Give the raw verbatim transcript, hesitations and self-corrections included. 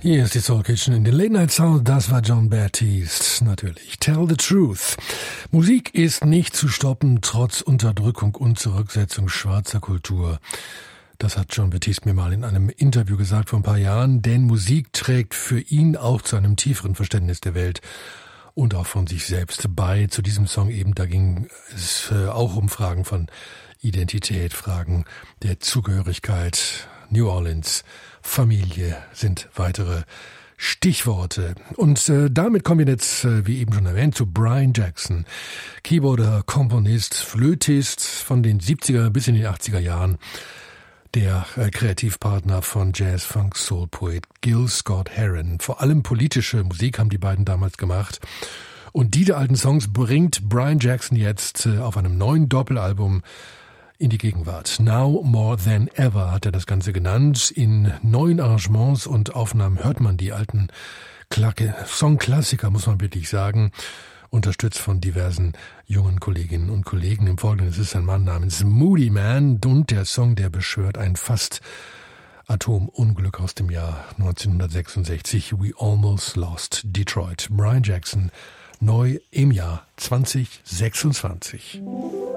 Hier ist die Soul Kitchen in den Late Night Sound. Das war John Baptiste, natürlich. Tell the Truth. Musik ist nicht zu stoppen, trotz Unterdrückung und Zurücksetzung schwarzer Kultur. Das hat John Baptiste mir mal in einem Interview gesagt vor ein paar Jahren, denn Musik trägt für ihn auch zu einem tieferen Verständnis der Welt und auch von sich selbst bei. Zu diesem Song eben, da ging es auch um Fragen von Identität, Fragen der Zugehörigkeit. New Orleans, Familie sind weitere Stichworte. Und äh, damit kommen wir jetzt, äh, wie eben schon erwähnt, zu Brian Jackson. Keyboarder, Komponist, Flötist von den siebziger bis in die achtziger Jahren. Der äh, Kreativpartner von Jazz, Funk, Soul Poet Gil Scott-Heron. Vor allem politische Musik haben die beiden damals gemacht. Und diese alten Songs bringt Brian Jackson jetzt äh, auf einem neuen Doppelalbum in die Gegenwart. Now More Than Ever hat er das Ganze genannt. In neuen Arrangements und Aufnahmen hört man die alten Songklassiker, muss man wirklich sagen, unterstützt von diversen jungen Kolleginnen und Kollegen. Im Folgenden ist es ein Mann namens Moody Man und der Song, der beschwört ein fast Atomunglück aus dem Jahr neunzehnhundertsechsundsechzig. We Almost Lost Detroit. Brian Jackson, neu im Jahr zwanzig sechsundzwanzig.